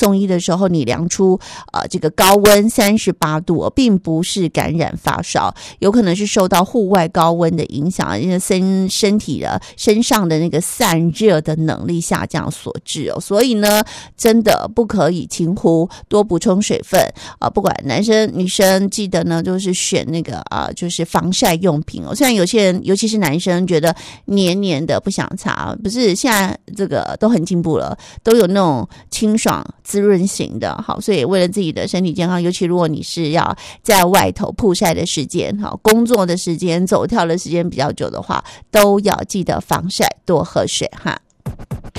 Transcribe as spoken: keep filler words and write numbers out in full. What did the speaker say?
送医的时候你量出呃这个高温三十八度、哦、并不是感染发烧，有可能是受到户外高温的影响，因为身身体的身上的那个散热的能力下降所致哦。所以呢，真的不可以轻忽，多补充水分啊、呃！不管男生女生，记得呢就是选那个啊、呃，就是防晒用品哦。虽然有些人，尤其是男生，觉得黏黏的不想擦，不是现在这个都很进步了，都有那种清爽滋润型的。好，所以为了自己的身体健康，尤其如果你是要在外头曝晒的时间、好工作的时间、走跳的时间比较久的话，都要记得防晒，多喝水哈。